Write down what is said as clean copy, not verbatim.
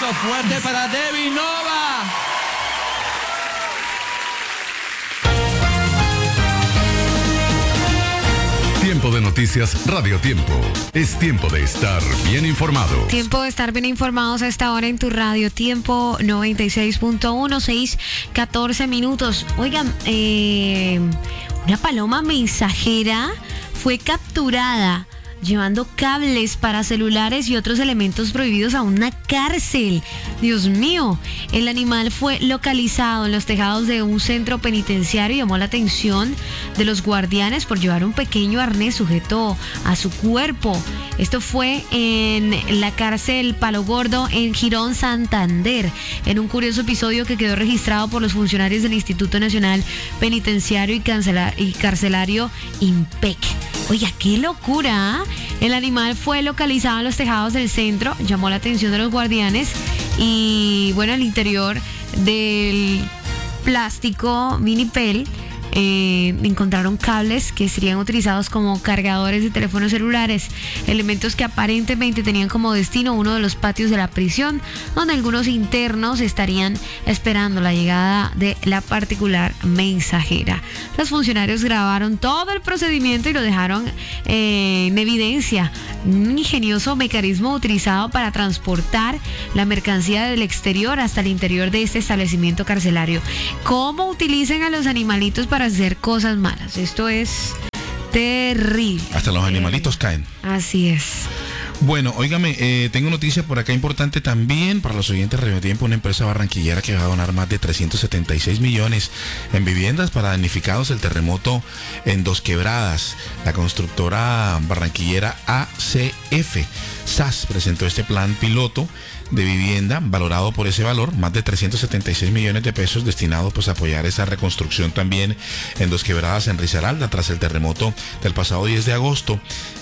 fuerte para Debbie Nova. Tiempo de noticias, Radio Tiempo. Es tiempo de estar bien informado. Tiempo de estar bien informados a esta hora en tu Radio Tiempo 96.1, 6:14 minutos. Oigan, una paloma mensajera fue capturada llevando cables para celulares y otros elementos prohibidos a una cárcel. Dios mío, el animal fue localizado en los tejados de un centro penitenciario y llamó la atención de los guardianes por llevar un pequeño arnés sujeto a su cuerpo. Esto fue en la cárcel Palo Gordo en Girón, Santander, en un curioso episodio que quedó registrado por los funcionarios del Instituto Nacional Penitenciario y Carcelario INPEC. Oiga, qué locura. El animal fue localizado en los tejados del centro, llamó la atención de los guardianes y bueno, al interior del plástico Minipel encontraron cables que serían utilizados como cargadores de teléfonos celulares, elementos que aparentemente tenían como destino uno de los patios de la prisión, donde algunos internos estarían esperando la llegada de la particular mensajera. Los funcionarios grabaron todo el procedimiento y lo dejaron en evidencia. Un ingenioso mecanismo utilizado para transportar la mercancía del exterior hasta el interior de este establecimiento carcelario. ¿Cómo utilizan a los animalitos para hacer cosas malas? Esto es terrible. Hasta los animalitos caen. Así es. Bueno, óigame, tengo noticia por acá importante también para los oyentes de Radio Tiempo. Una empresa barranquillera que va a donar más de 376 millones en viviendas para damnificados del terremoto en Dos Quebradas. La constructora barranquillera ACF SAS presentó este plan piloto de vivienda valorado por ese valor, más de 376 millones de pesos, destinados pues a apoyar esa reconstrucción también en Dos Quebradas, en Risaralda, tras el terremoto del pasado 10 de agosto.